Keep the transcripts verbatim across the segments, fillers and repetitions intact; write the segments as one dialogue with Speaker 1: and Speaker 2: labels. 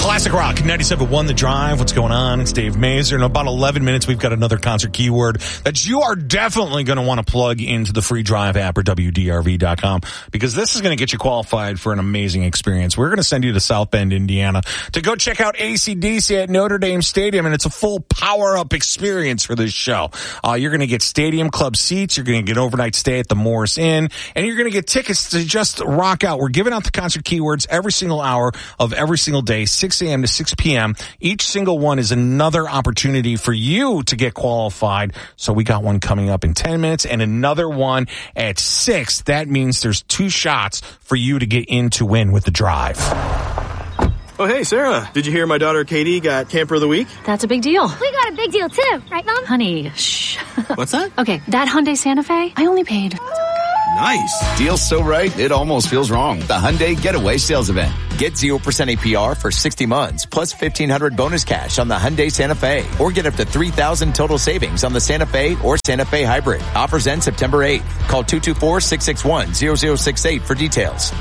Speaker 1: Classic Rock, ninety-seven point one The Drive. What's going on? It's Dave Mazer. In about eleven minutes, we've got another concert keyword that you are definitely going to want to plug into the free Drive app or W D R V dot com, because this is going to get you qualified for an amazing experience. We're going to send you to South Bend, Indiana, to go check out A C D C at Notre Dame Stadium, and it's a full power-up experience for this show. Uh, you're going to get Stadium Club seats, you're going to get overnight stay at the Morris Inn, and you're going to get tickets to just rock out. We're giving out the concert keywords every single hour of every single day, six a.m. to six p.m. Each single one is another opportunity for you to get qualified. So we got one coming up in ten minutes and another one at six. That means there's two shots for you to get in to win with the Drive.
Speaker 2: Oh, hey, Sarah. Did you hear my daughter Katie got Camper of the Week?
Speaker 3: That's a big deal.
Speaker 4: We got a big deal, too. Right, Mom?
Speaker 3: Honey, shh.
Speaker 2: What's that?
Speaker 3: Okay, that Hyundai Santa Fe, I only paid...
Speaker 2: Nice.
Speaker 5: Deal so right, it almost feels wrong. The Hyundai Getaway Sales Event. Get zero percent A P R for sixty months, plus fifteen hundred bonus cash on the Hyundai Santa Fe. Or get up to three thousand total savings on the Santa Fe or Santa Fe Hybrid. Offers end September eighth. Call two two four, six six one, zero zero six eight for details.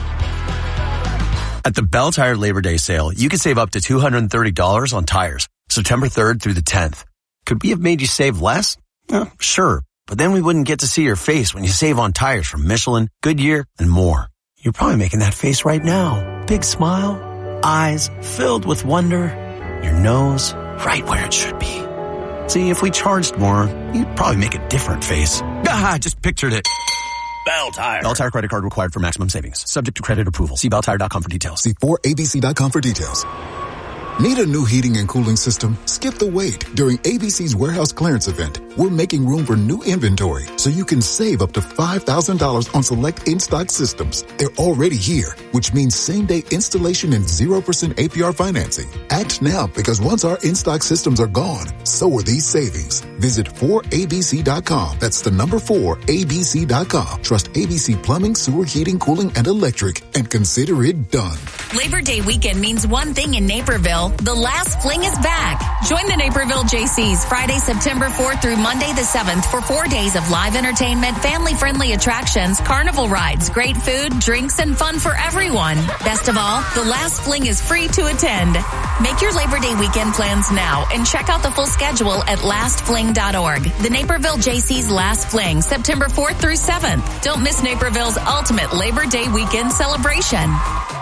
Speaker 6: At the Bell Tire Labor Day sale, you can save up to two hundred thirty dollars on tires, September third through the tenth. Could we have made you save less? Eh, sure. But then we wouldn't get to see your face when you save on tires from Michelin, Goodyear, and more. You're probably making that face right now. Big smile, eyes filled with wonder, your nose right where it should be. See, if we charged more, you'd probably make a different face. Ah, I just pictured it. Bell Tire. Bell Tire credit card required for maximum savings. Subject to credit approval. See bell tire dot com for details.
Speaker 7: See four A B C dot com for details. Need a new heating and cooling system? Skip the wait. During A B C's warehouse clearance event, we're making room for new inventory so you can save up to five thousand dollars on select in-stock systems. They're already here, which means same-day installation and zero percent A P R financing. Act now, because once our in-stock systems are gone, so are these savings. Visit four A B C dot com. That's the number four A B C dot com. Trust A B C Plumbing, Sewer, Heating, Cooling, and Electric, and consider it done.
Speaker 8: Labor Day weekend means one thing in Naperville. The last fling is back. Join the Naperville J Cs Friday, September fourth through Monday the seventh for four days of live entertainment, family-friendly attractions, carnival rides, great food, drinks, and fun for everyone. Best of all, the last fling is free to attend. Make your Labor Day weekend plans now and check out the full schedule at last fling dot org. The Naperville J Cs Last Fling, September fourth through seventh. Don't miss Naperville's ultimate Labor Day weekend celebration.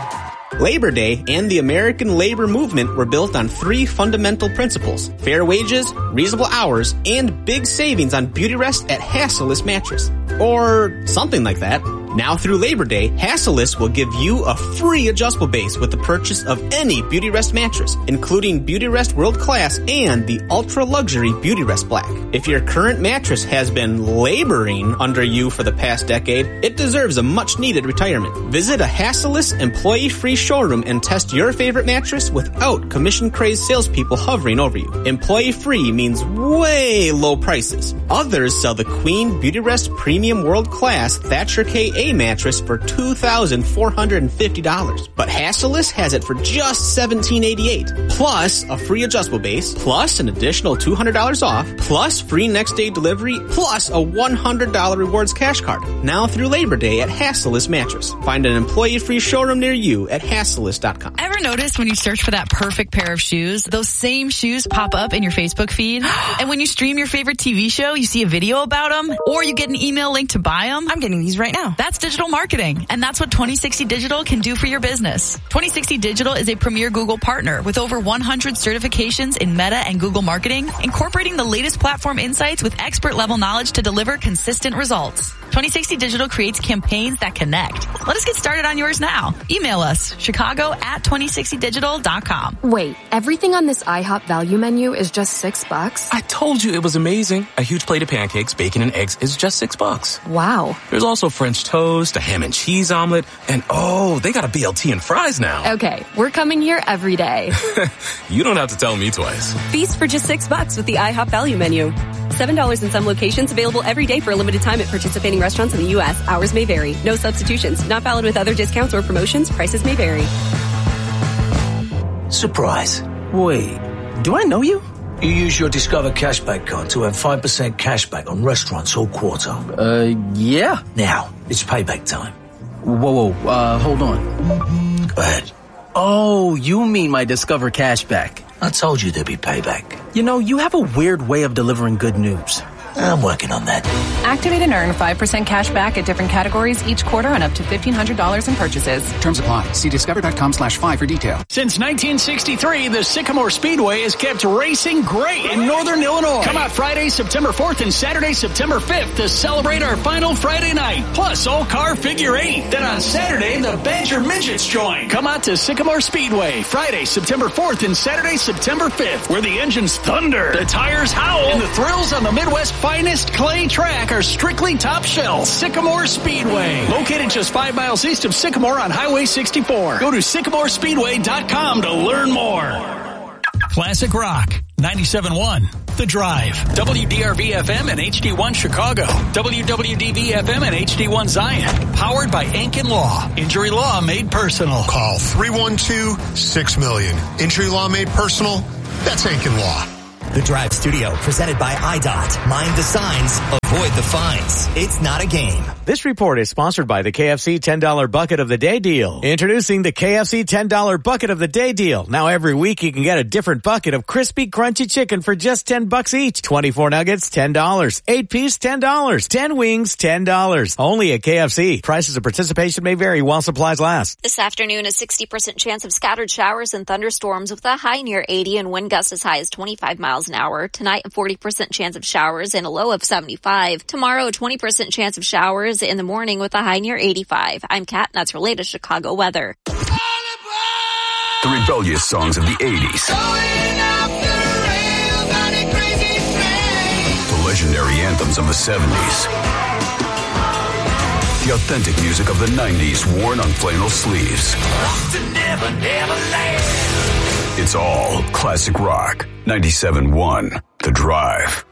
Speaker 9: Labor Day and the American labor movement were built on three fundamental principles: fair wages, reasonable hours, and big savings on beauty rest at Hassellus Mattress. Or something like that. Now through Labor Day, Hassellus will give you a free adjustable base with the purchase of any Beauty Rest mattress, including Beauty Rest World Class and the Ultra Luxury Beauty Rest Black. If your current mattress has been laboring under you for the past decade, it deserves a much-needed retirement. Visit a Hassellus employee-free showroom and test your favorite mattress without commission-crazed salespeople hovering over you. Employee-free means way low prices. Others sell the Queen Beauty Rest Premium World Class Thatcher K A mattress for two thousand four hundred fifty dollars. But Hassellus has it for just seventeen eighty-eight, plus a free adjustable base, plus an additional two hundred dollars off, plus free next day delivery, plus a one hundred dollars rewards cash card. Now through Labor Day at Hassellus Mattress. Find an employee-free showroom near you at Hassellus dot com.
Speaker 10: Ever notice when you search for that perfect pair of shoes, those same shoes pop up in your Facebook feed? And when you stream your favorite T V show, you see a video about them, or you get an email link to buy them? I'm getting these right now. That's digital marketing, and that's what twenty sixty Digital can do for your business. twenty sixty Digital is a premier Google partner with over one hundred certifications in Meta and Google marketing, incorporating the latest platform insights with expert-level knowledge to deliver consistent results. twenty sixty Digital creates campaigns that connect. Let us get started on yours now. Email us, chicago at twenty sixty digital dot com.
Speaker 11: Wait, everything on this IHOP value menu is just six bucks?
Speaker 12: I told you it was amazing. A huge plate of pancakes, bacon, and eggs is just six bucks.
Speaker 11: Wow.
Speaker 12: There's also French toast, a ham and cheese omelet, and oh, they got a B L T and fries now.
Speaker 11: Okay, we're coming here every day.
Speaker 12: You don't have to tell me twice.
Speaker 13: Feast for just six bucks with the IHOP value menu. seven dollars in some locations, available every day for a limited time at participating restaurants in the U S. Hours may vary. No substitutions. Not valid with other discounts or promotions. Prices may vary.
Speaker 14: Surprise. Wait, do I know you? You use your Discover Cashback card to earn five percent cashback on restaurants all quarter.
Speaker 15: Uh, yeah.
Speaker 14: Now, it's payback time.
Speaker 15: Whoa, whoa, uh, hold on.
Speaker 14: Go ahead. Oh, you mean my Discover cashback.
Speaker 15: I told you there'd be payback.
Speaker 14: You know, you have a weird way of delivering good news.
Speaker 15: I'm working on that.
Speaker 11: Activate and earn five percent cash back at different categories each quarter on up to fifteen hundred dollars in purchases.
Speaker 16: Terms apply. See discover.com slash five for details.
Speaker 17: Since nineteen sixty-three, the Sycamore Speedway has kept racing great in Northern Illinois. Come out Friday, September fourth and Saturday, September fifth to celebrate our final Friday night. Plus, all-car figure eight. Then on Saturday, the Badger Midgets join. Come out to Sycamore Speedway Friday, September fourth and Saturday, September fifth, where the engines thunder, the tires howl, and the thrills on the Midwest finest clay track are strictly top shelf. Sycamore Speedway, located just five miles east of Sycamore on Highway sixty-four. Go to sycamore speedway dot com to learn more. Classic Rock, ninety-seven point one, The Drive. W D R V F M and H D one Chicago. W W D V F M and H D one Zion. Powered by Ankin Law. Injury law made personal.
Speaker 18: Call three one two, six million. Injury law made personal? That's Ankin Law.
Speaker 19: The Drive Studio, presented by I D O T. Mind the signs, avoid the fines. It's not a game.
Speaker 20: This report is sponsored by the K F C ten dollar Bucket of the Day Deal. Introducing the K F C ten dollar Bucket of the Day Deal. Now every week you can get a different bucket of crispy, crunchy chicken for just ten bucks each. twenty-four nuggets, ten dollars. eight piece, ten dollars. ten wings, ten dollars. Only at K F C. Prices of participation may vary while supplies last.
Speaker 21: This afternoon, a sixty percent chance of scattered showers and thunderstorms with a high near eighty and wind gusts as high as twenty-five miles an hour. Tonight, a forty percent chance of showers and a low of seventy-five. Tomorrow, a twenty percent chance of showers in the morning with a high near eighty-five. I'm Kat, and that's your latest Chicago weather.
Speaker 22: The rebellious songs of the eighties. The legendary anthems of the seventies. The authentic music of the nineties worn on flannel sleeves.
Speaker 23: Never, never land.
Speaker 22: It's all classic rock. ninety-seven point one, The Drive.